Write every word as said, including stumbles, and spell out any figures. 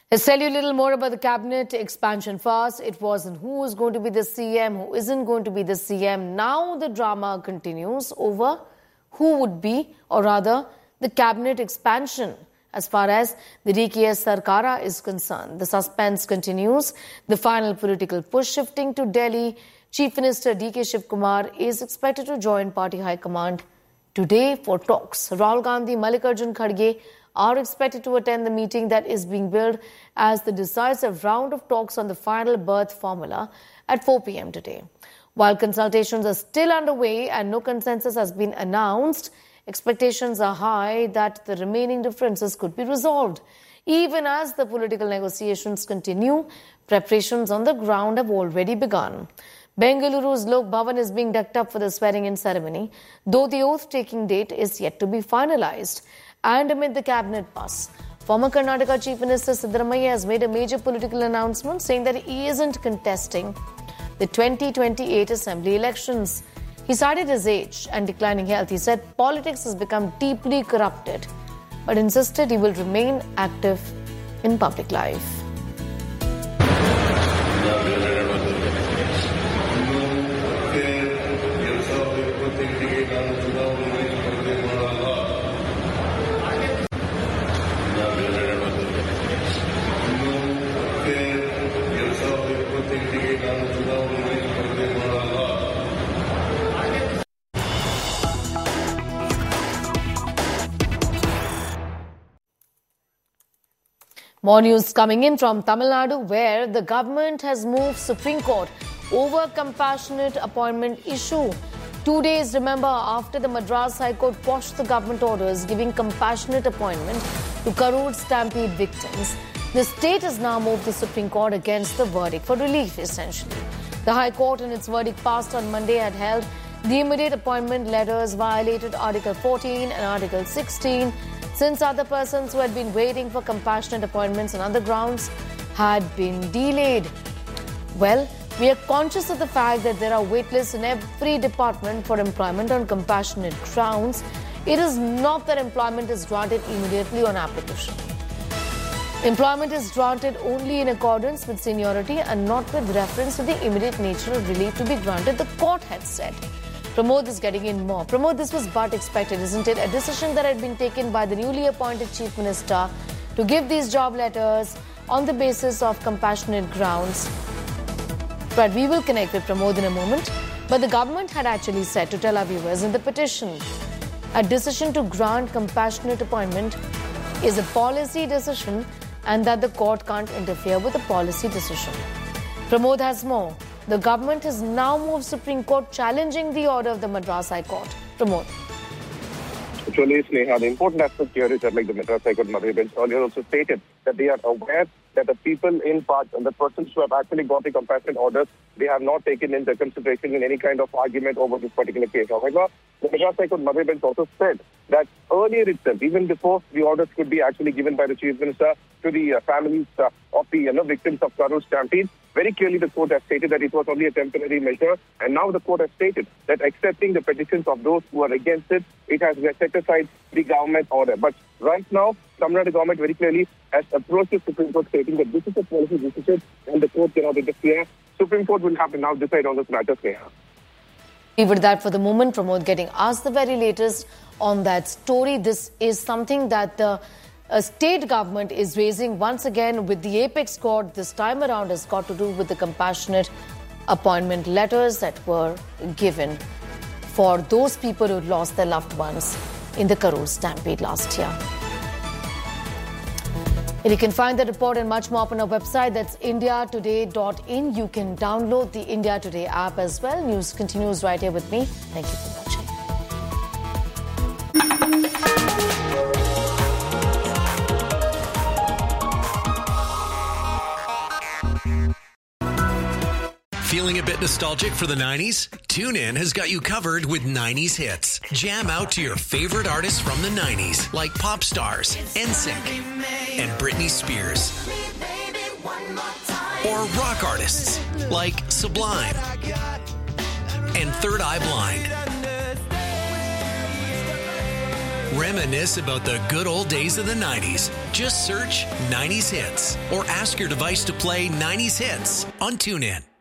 Let's tell you a little more about the cabinet expansion first. It wasn't who is going to be the C M, who isn't going to be the C M. Now the drama continues over who would be, or rather, the cabinet expansion. As far as the D K S Sarkara is concerned, the suspense continues. The final political push shifting to Delhi. Chief Minister D K Shiv Kumar is expected to join party high command today for talks. Rahul Gandhi, Mallikarjun Kharge are expected to attend the meeting that is being billed as the decisive round of talks on the final birth formula at four p m today. While consultations are still underway and no consensus has been announced, expectations are high that the remaining differences could be resolved. Even as the political negotiations continue, preparations on the ground have already begun. Bengaluru's Lok Bhavan is being decked up for the swearing-in ceremony, though the oath-taking date is yet to be finalized. And amid the cabinet buzz, former Karnataka Chief Minister Siddaramaiah has made a major political announcement saying that he isn't contesting the twenty twenty-eight Assembly elections. He cited his age and declining health. He said politics has become deeply corrupted, but insisted he will remain active in public life. More news coming in from Tamil Nadu, where the government has moved Supreme Court over compassionate appointment issue. Two days, remember, after the Madras High Court quashed the government orders giving compassionate appointment to Karur stampede victims, the state has now moved the Supreme Court against the verdict for relief, essentially. The High Court, in its verdict passed on Monday, had held the immediate appointment letters violated Article fourteen and Article sixteen, since other persons who had been waiting for compassionate appointments on other grounds had been delayed. Well, we are conscious of the fact that there are waitlists in every department for employment on compassionate grounds. It is not that employment is granted immediately on application. Employment is granted only in accordance with seniority and not with reference to the immediate nature of relief to be granted, the court had said. Pramod is getting in more. Pramod, this was but expected, isn't it? A decision that had been taken by the newly appointed Chief Minister to give these job letters on the basis of compassionate grounds. But we will connect with Pramod in a moment. But the government had actually said, to tell our viewers in the petition, a decision to grant compassionate appointment is a policy decision and that the court can't interfere with a policy decision. Pramod has more. The government has now moved Supreme Court challenging the order of the Madras High Court. Pramod. Actually, Sneha, the important aspect here is that, like the Madras High Court Madhya bench earlier also stated, that they are aware that the people in part, and the persons who have actually got the compassionate orders, they have not taken into consideration in any kind of argument over this particular case. However, the Madras High Court Madhya bench also said that earlier itself, even before the orders could be actually given by the Chief Minister to the uh, families uh, of the you know, victims of Karur stampede, very clearly the court has stated that it was only a temporary measure, and now the court has stated that accepting the petitions of those who are against it, it has set aside the government order. But right now, Tamil Nadu government very clearly has approached the Supreme Court stating that this is a policy decision and the court cannot interfere. Supreme Court will have to now decide on this matter. Leave it that for the moment. Pramod getting asked the very latest on that story. This is something that the uh, state government is raising once again with the apex court. This time around has got to do with the compassionate appointment letters that were given for those people who lost their loved ones in the Karur stampede last year. And you can find the report and much more up on our website. That's india today dot in. You can download the India Today app as well. News continues right here with me. Thank you for watching. Feeling a bit nostalgic for the nineties? TuneIn has got you covered with nineties hits. Jam out to your favorite artists from the nineties, like pop stars, N Sync, and Britney Spears. Or rock artists, like Sublime and Third Eye Blind. Reminisce about the good old days of the nineties. Just search nineties Hits or ask your device to play nineties Hits on TuneIn.